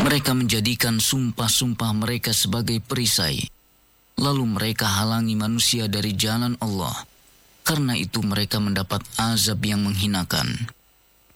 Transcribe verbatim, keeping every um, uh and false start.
Mereka menjadikan sumpah-sumpah mereka sebagai perisai. Lalu mereka halangi manusia dari jalan Allah. Karena itu mereka mendapat azab yang menghinakan.